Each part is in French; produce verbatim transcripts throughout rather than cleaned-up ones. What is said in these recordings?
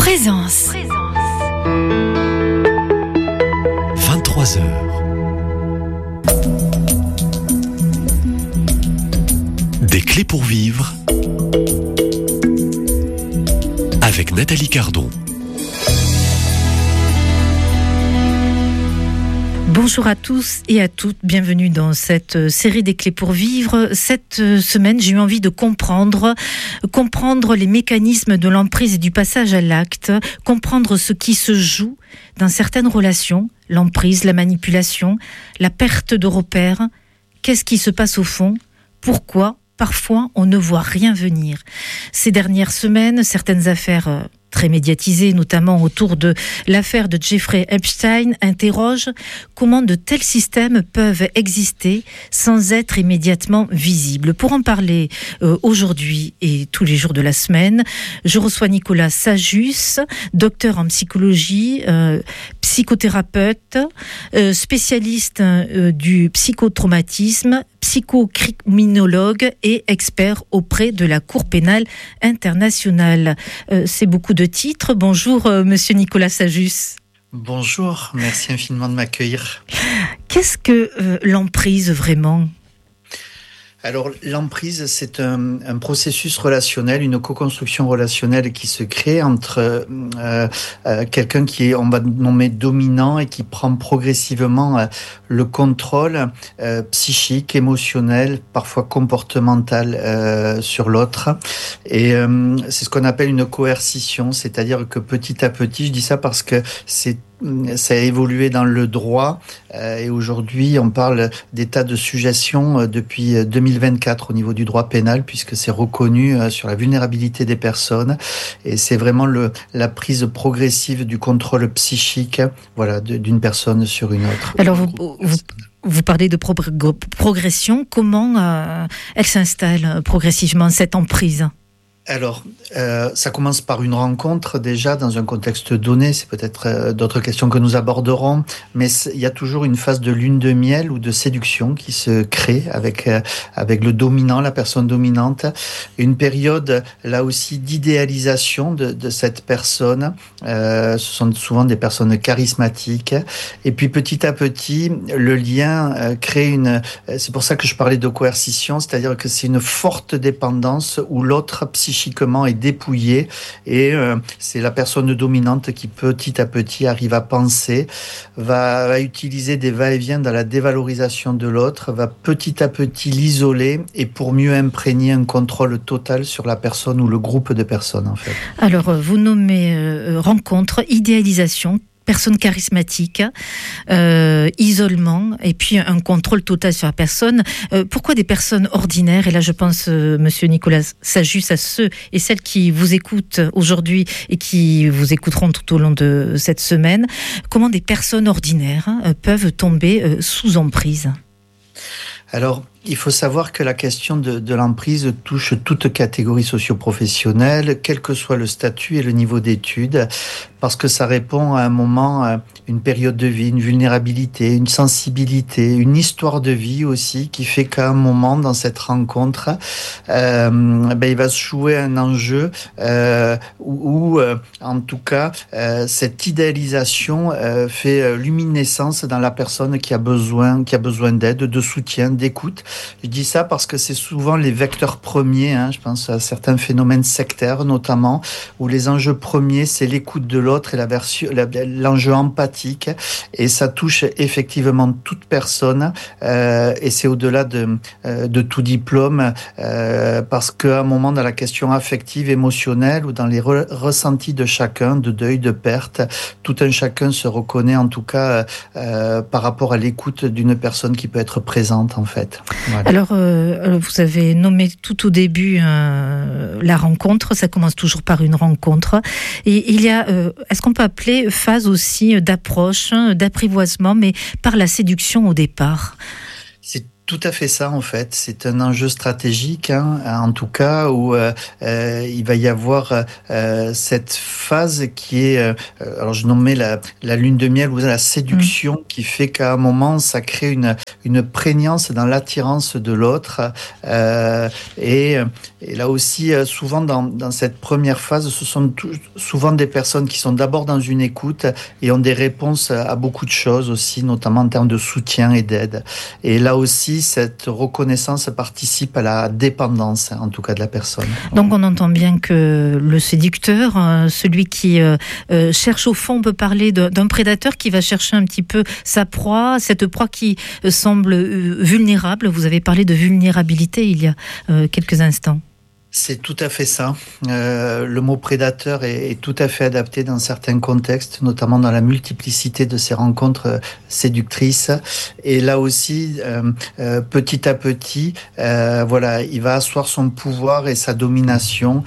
Présence. vingt-trois heures. Des clés pour vivre avec Nathalie Cardon. Bonjour à tous et à toutes, bienvenue dans cette série des clés pour vivre. Cette semaine, j'ai eu envie de comprendre, comprendre les mécanismes de l'emprise et du passage à l'acte, comprendre ce qui se joue dans certaines relations, l'emprise, la manipulation, la perte de repères. Qu'est-ce qui se passe au fond ? Pourquoi ? Parfois, on ne voit rien venir. Ces dernières semaines, certaines affaires très médiatisées, notamment autour de l'affaire de Jeffrey Epstein, interrogent comment de tels systèmes peuvent exister sans être immédiatement visibles. Pour en parler euh, aujourd'hui et tous les jours de la semaine, je reçois Nicolas Sajus, docteur en psychologie, euh, psychothérapeute, euh, spécialiste euh, du psychotraumatisme, psychocriminologue et expert auprès de la Cour pénale internationale. Euh, c'est beaucoup de titres. Bonjour, euh, monsieur Nicolas Sajus. Bonjour, merci infiniment de m'accueillir. Qu'est-ce que euh, l'emprise vraiment ? Alors, l'emprise, c'est un, un processus relationnel, une co-construction relationnelle qui se crée entre euh, euh, quelqu'un qui est, on va nommer dominant et qui prend progressivement euh, le contrôle euh, psychique, émotionnel, parfois comportemental euh, sur l'autre. Et euh, c'est ce qu'on appelle une coercition, c'est-à-dire que petit à petit, je dis ça parce que c'est ça a évolué dans le droit euh, et aujourd'hui on parle d'état de sujétion euh, depuis deux mille vingt-quatre au niveau du droit pénal puisque c'est reconnu euh, sur la vulnérabilité des personnes et c'est vraiment le, la prise progressive du contrôle psychique voilà, de, d'une personne sur une autre. Alors vous, vous, vous parlez de pro- progression, comment euh, elle s'installe progressivement cette emprise ? Alors, euh, ça commence par une rencontre déjà dans un contexte donné, c'est peut-être euh, d'autres questions que nous aborderons, mais il y a toujours une phase de lune de miel ou de séduction qui se crée avec euh, avec le dominant, la personne dominante, une période là aussi d'idéalisation de, de cette personne, euh, ce sont souvent des personnes charismatiques, et puis petit à petit, le lien euh, crée une, c'est pour ça que je parlais de coercition, c'est-à-dire que c'est une forte dépendance où l'autre psychiquement est dépouillé et euh, c'est la personne dominante qui petit à petit arrive à penser, va, va utiliser des va-et-vient dans la dévalorisation de l'autre, va petit à petit l'isoler et pour mieux imprégner un contrôle total sur la personne ou le groupe de personnes en fait. Alors vous nommez euh, rencontre, idéalisation, personne charismatique, euh, isolement et puis un contrôle total sur la personne. Euh, pourquoi des personnes ordinaires, et là je pense, euh, monsieur Nicolas Sajus, à ceux et celles qui vous écoutent aujourd'hui et qui vous écouteront tout au long de cette semaine, comment des personnes ordinaires hein, peuvent tomber euh, sous emprise ? Alors, il faut savoir que la question de, de l'emprise touche toute catégorie socio-professionnelle, quel que soit le statut et le niveau d'études, parce que ça répond à un moment, à une période de vie, une vulnérabilité, une sensibilité, une histoire de vie aussi, qui fait qu'à un moment, dans cette rencontre, euh, ben, il va se jouer un enjeu euh, où, où euh, en tout cas, euh, cette idéalisation euh, fait luminescence dans la personne qui a besoin, qui a besoin d'aide, de soutien, d'écoute. Je dis ça parce que c'est souvent les vecteurs premiers, hein, je pense à certains phénomènes sectaires notamment, où les enjeux premiers, c'est l'écoute de l'autre et la version, la, l'enjeu empathique, et ça touche effectivement toute personne, euh, et c'est au-delà de, euh, de tout diplôme, euh, parce qu'à un moment dans la question affective, émotionnelle, ou dans les re- ressentis de chacun, de deuil, de perte, tout un chacun se reconnaît en tout cas euh, par rapport à l'écoute d'une personne qui peut être présente en fait. Voilà. Alors, euh, vous avez nommé tout au début euh, la rencontre, ça commence toujours par une rencontre. Et il y a, euh, est-ce qu'on peut appeler phase aussi d'approche, d'apprivoisement, mais par la séduction au départ ? C'est tout à fait ça en fait. C'est un enjeu stratégique, hein, en tout cas, où euh, euh, il va y avoir euh, cette phase qui est, euh, alors je nommais la, la lune de miel ou la séduction, mmh. qui fait qu'à un moment ça crée une une prégnance dans l'attirance de l'autre. Euh, et, et là aussi, souvent dans dans cette première phase, ce sont tout, souvent des personnes qui sont d'abord dans une écoute et ont des réponses à beaucoup de choses aussi, notamment en termes de soutien et d'aide. Et là aussi, cette reconnaissance participe à la dépendance, en tout cas de la personne. Donc on entend bien que le séducteur, celui qui cherche au fond, on peut parler d'un prédateur qui va chercher un petit peu sa proie, cette proie qui semble vulnérable. Vous avez parlé de vulnérabilité il y a quelques instants. C'est tout à fait ça. Euh, le mot prédateur est, est tout à fait adapté dans certains contextes, notamment dans la multiplicité de ces rencontres séductrices. Et là aussi, euh, euh, petit à petit, euh, voilà, il va asseoir son pouvoir et sa domination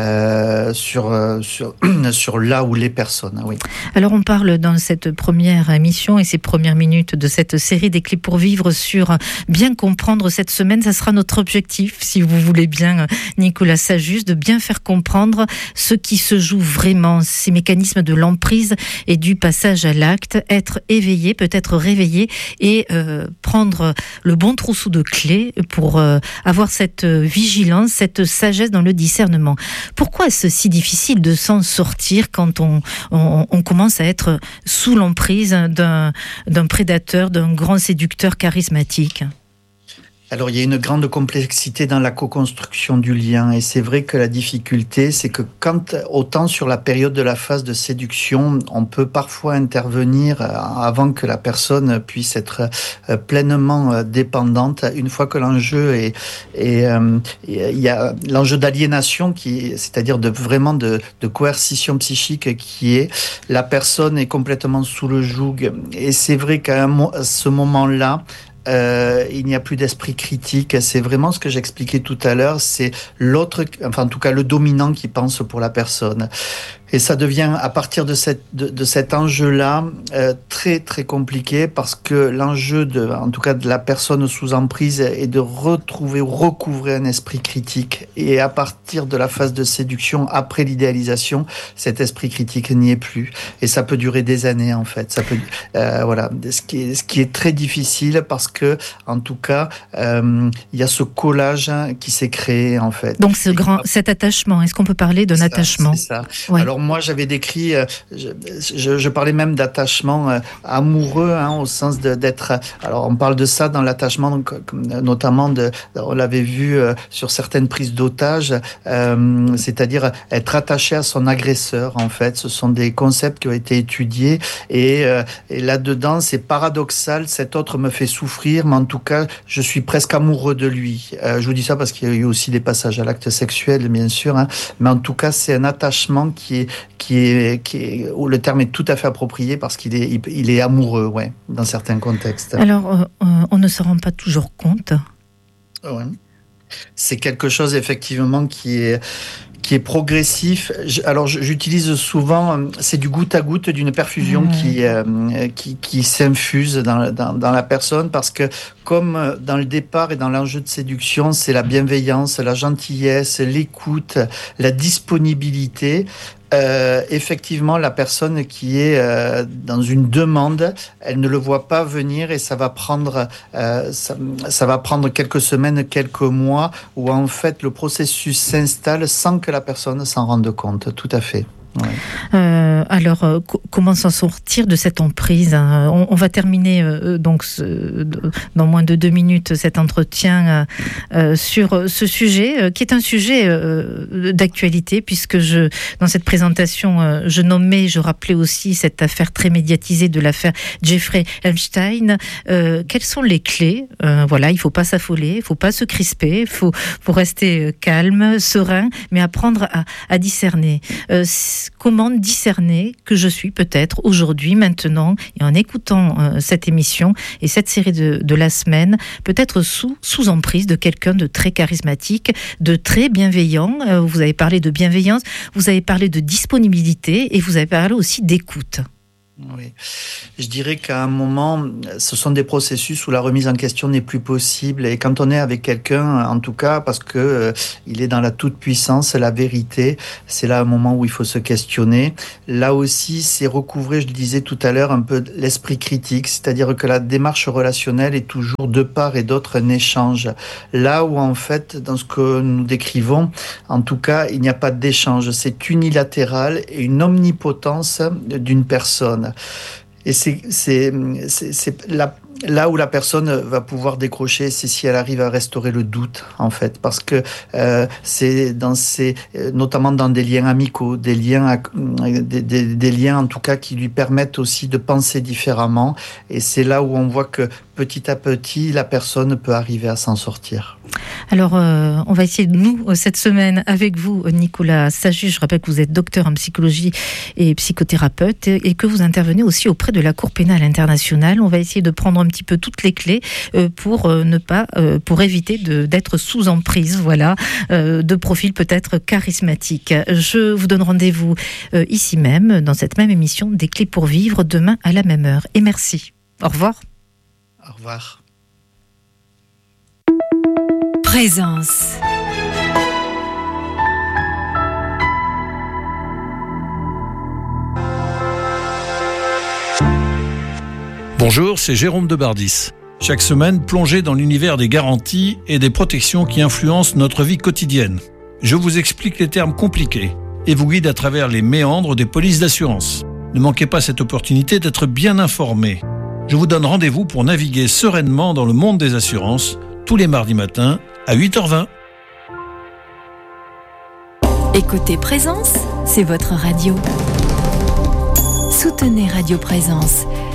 euh, sur, sur, sur là où les personnes. Oui. Alors on parle dans cette première émission et ces premières minutes de cette série des clés pour vivre sur bien comprendre cette semaine. Ça sera notre objectif, si vous voulez bien, Nicolas. Nicolas Sajus, de bien faire comprendre ce qui se joue vraiment, ces mécanismes de l'emprise et du passage à l'acte, être éveillé, peut-être réveillé et euh, prendre le bon trousseau de clés pour euh, avoir cette vigilance, cette sagesse dans le discernement. Pourquoi est-ce si difficile de s'en sortir quand on, on, on commence à être sous l'emprise d'un, d'un prédateur, d'un grand séducteur charismatique ? Alors, il y a une grande complexité dans la co-construction du lien. Et c'est vrai que la difficulté, c'est que quand, autant sur la période de la phase de séduction, on peut parfois intervenir avant que la personne puisse être pleinement dépendante. Une fois que l'enjeu est, est euh, il y a l'enjeu d'aliénation, qui, c'est-à-dire de vraiment de, de coercition psychique, qui est la personne est complètement sous le joug. Et c'est vrai qu'à un, à ce moment-là, Euh, il n'y a plus d'esprit critique. C'est vraiment ce que j'expliquais tout à l'heure. C'est l'autre, enfin en tout cas le dominant qui pense pour la personne. Et ça devient, à partir de, cette, de, de cet enjeu-là, euh, très très compliqué, parce que l'enjeu, de, en tout cas de la personne sous emprise, est de retrouver ou recouvrer un esprit critique. Et à partir de la phase de séduction, après l'idéalisation, cet esprit critique n'y est plus. Et ça peut durer des années, en fait. Ça peut, euh, voilà, ce qui est, ce qui est très difficile, parce que, en tout cas, euh, il y a ce collage qui s'est créé, en fait. Donc ce grand, cet attachement, est-ce qu'on peut parler d'un c'est attachement ? C'est ça. Ouais. Alors moi, j'avais décrit, euh, je, je, je parlais même d'attachement euh, amoureux, hein, au sens de, d'être. Alors, on parle de ça dans l'attachement, donc, notamment de. On l'avait vu euh, sur certaines prises d'otages, euh, c'est-à-dire être attaché à son agresseur. En fait, ce sont des concepts qui ont été étudiés, et, euh, et là-dedans, c'est paradoxal. Cet autre me fait souffrir, mais en tout cas, je suis presque amoureux de lui. Euh, je vous dis ça parce qu'il y a eu aussi des passages à l'acte sexuel, bien sûr, hein, mais en tout cas, c'est un attachement qui est qui est, qui est, où le terme est tout à fait approprié, parce qu'il est, il, il est amoureux, ouais, dans certains contextes. Alors, euh, on ne se rend pas toujours compte. Ouais. C'est quelque chose, effectivement, qui est, qui est progressif. Alors, j'utilise souvent, c'est du goutte à goutte d'une perfusion mmh. qui, euh, qui, qui s'infuse dans, dans, dans la personne, parce que, comme dans le départ et dans l'enjeu de séduction, c'est la bienveillance, la gentillesse, l'écoute, la disponibilité. Euh, effectivement, la personne qui est euh, dans une demande, elle ne le voit pas venir, et ça va prendre, euh, ça, ça va prendre quelques semaines, quelques mois, où en fait le processus s'installe sans que la personne s'en rende compte. Tout à fait. Ouais. Euh, alors, euh, co- comment s'en sortir de cette emprise, hein? on, on va terminer euh, donc ce, de, dans moins de deux minutes cet entretien euh, euh, sur ce sujet, euh, qui est un sujet euh, d'actualité, puisque je, dans cette présentation, euh, je nommais, je rappelais aussi cette affaire très médiatisée de l'affaire Jeffrey Epstein. Euh, quelles sont les clés? euh, Voilà, il faut pas s'affoler, il faut pas se crisper, il faut, faut rester calme, serein, mais apprendre à, à discerner. Euh, Comment discerner que je suis peut-être aujourd'hui, maintenant, et en écoutant euh, cette émission et cette série de, de la semaine, peut-être sous, sous emprise de quelqu'un de très charismatique, de très bienveillant. Euh, vous avez parlé de bienveillance, vous avez parlé de disponibilité, et vous avez parlé aussi d'écoute. Oui, je dirais qu'à un moment, ce sont des processus où la remise en question n'est plus possible. Et quand on est avec quelqu'un, en tout cas, parce que euh, il est dans la toute-puissance, la vérité, c'est là un moment où il faut se questionner. Là aussi, c'est recouvrer, je le disais tout à l'heure, un peu l'esprit critique, c'est-à-dire que la démarche relationnelle est toujours de part et d'autre un échange. Là où, en fait, dans ce que nous décrivons, en tout cas, il n'y a pas d'échange. C'est unilatéral et une omnipotence d'une personne. Et c'est, c'est, c'est, c'est là, là où la personne va pouvoir décrocher, c'est si elle arrive à restaurer le doute, en fait, parce que euh, c'est dans ces, notamment dans des liens amicaux, des liens, à, des, des, des liens en tout cas qui lui permettent aussi de penser différemment. Et c'est là où on voit que petit à petit, la personne peut arriver à s'en sortir. Alors, euh, on va essayer, nous, cette semaine, avec vous, Nicolas Sagut. Je rappelle que vous êtes docteur en psychologie et psychothérapeute et que vous intervenez aussi auprès de la Cour pénale internationale. On va essayer de prendre un petit peu toutes les clés euh, pour euh, ne pas, euh, pour éviter de, d'être sous emprise, voilà, euh, de profils peut-être charismatiques. Je vous donne rendez-vous euh, ici même, dans cette même émission, Des clés pour vivre, demain à la même heure. Et merci. Au revoir. Au revoir. Présence. Bonjour, c'est Jérôme Debardis. Chaque semaine, plongez dans l'univers des garanties et des protections qui influencent notre vie quotidienne. Je vous explique les termes compliqués et vous guide à travers les méandres des polices d'assurance. Ne manquez pas cette opportunité d'être bien informé. Je vous donne rendez-vous pour naviguer sereinement dans le monde des assurances tous les mardis matins à huit heures vingt. Écoutez Présence, c'est votre radio. Soutenez Radio Présence.